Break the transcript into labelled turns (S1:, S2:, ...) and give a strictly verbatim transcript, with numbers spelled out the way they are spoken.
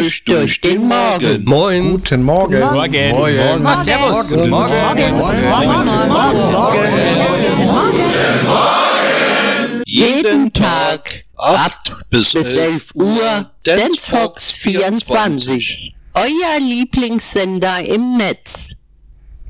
S1: Frühstück durch den Morgen.
S2: Moin.
S3: Guten Morgen.
S2: Morgen.
S3: Morgen.
S2: Morgen. Servus.
S3: Guten Morgen.
S1: Jeden Tag acht bis elf Uhr Dance Fox vierundzwanzig. Euer Lieblingssender im Netz.